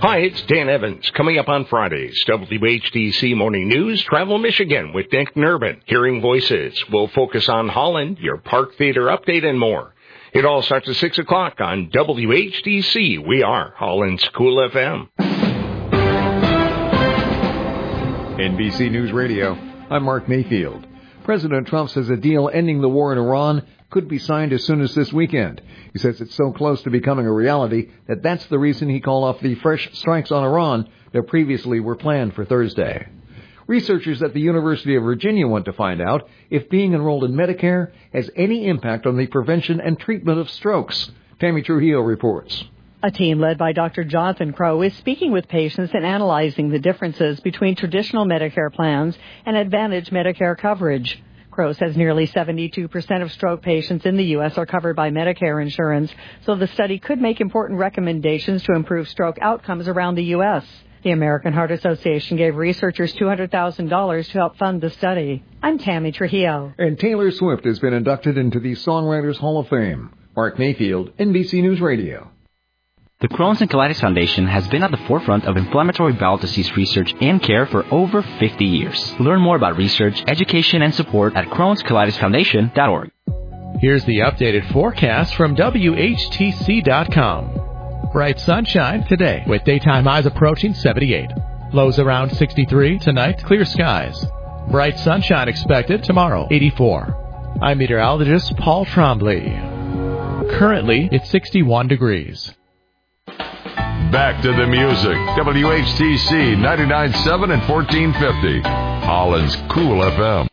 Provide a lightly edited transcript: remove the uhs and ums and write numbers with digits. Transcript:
Hi, it's Dan Evans. Coming up on Fridays, WHTC Morning News, Travel Michigan with Nick Nurbin. Hearing Voices. We'll focus on Holland, your Park Theater update, and more. It all starts at 6 o'clock on WHTC. We are Holland's Cool FM. NBC News Radio, I'm Mark Mayfield. President Trump says a deal ending the war in Iran could be signed as soon as this weekend. He says it's so close to becoming a reality that that's the reason he called off the fresh strikes on Iran that previously were planned for Thursday. Researchers at the University of Virginia want to find out if being enrolled in Medicare has any impact on the prevention and treatment of strokes. Tammy Trujillo reports. A team led by Dr. Jonathan Crow is speaking with patients and analyzing the differences between traditional Medicare plans and Advantage Medicare coverage. Crow says nearly 72% of stroke patients in the U.S. are covered by Medicare insurance, so the study could make important recommendations to improve stroke outcomes around the U.S. The American Heart Association gave researchers $200,000 to help fund the study. I'm Tammy Trujillo. And Taylor Swift has been inducted into the Songwriters Hall of Fame. Mark Mayfield, NBC News Radio. The Crohn's and Colitis Foundation has been at the forefront of inflammatory bowel disease research and care for over 50 years. Learn more about research, education, and support at Crohn'sColitisFoundation.org. Here's the updated forecast from WHTC.com. Bright sunshine today with daytime highs approaching 78. Lows around 63 tonight, clear skies. Bright sunshine expected tomorrow, 84. I'm meteorologist Paul Trombley. Currently, it's 61 degrees. Back to the music. WHTC 99.7 and 1450. Holland's Cool FM.